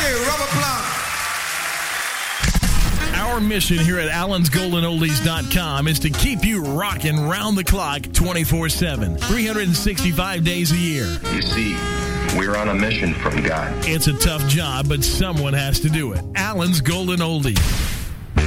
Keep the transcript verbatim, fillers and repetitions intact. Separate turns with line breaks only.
Hey, Rubber Plant.
Our mission here at Allens Golden Oldies dot com is to keep you rocking round the clock twenty-four seven, three hundred sixty-five days a year.
You see, we're on a mission from God.
It's a tough job, but someone has to do it. Allens Golden Oldies.